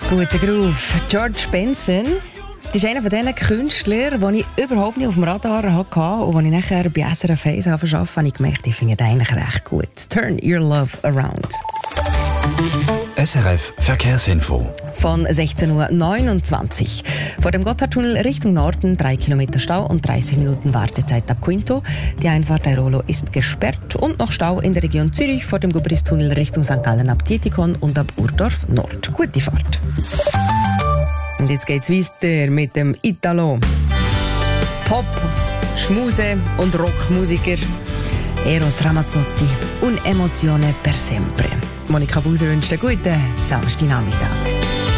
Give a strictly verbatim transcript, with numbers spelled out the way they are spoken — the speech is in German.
Guter Groove. George Benson. Das ist einer von diesen Künstlern, den ich überhaupt nicht auf dem Radar hatte. Und als ich nachher bei S R F eins arbeiten habe, habe ich gemerkt, ich finde das eigentlich recht gut. Turn your love around. S R F Verkehrsinfo. Von sechzehn Uhr neunundzwanzig. Vor dem Gotthardtunnel Richtung Norden drei Kilometer Stau und dreißig Minuten Wartezeit ab Quinto. Die Einfahrt Airolo ist gesperrt und noch Stau in der Region Zürich vor dem Gubristunnel Richtung Sankt Gallen ab Dietikon und ab Urdorf Nord. Gute Fahrt. Und jetzt geht's weiter mit dem Italo. Pop, Schmuse und Rockmusiker Eros Ramazzotti und Emozione per sempre. Monika Buser wünscht einen guten Samstagnachmittag.